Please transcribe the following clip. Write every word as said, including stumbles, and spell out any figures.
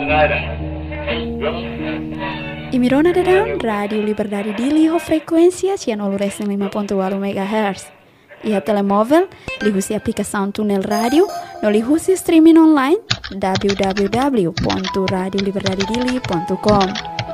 Imirona Dadang, Radio Liberdade Dili ho frequência cianoluresen lima ponto dua megahertz. E a telemóvel, lihusi aplicação Tunel Radio, no lihusi streaming online w w w ponto radio liberdade dili ponto com.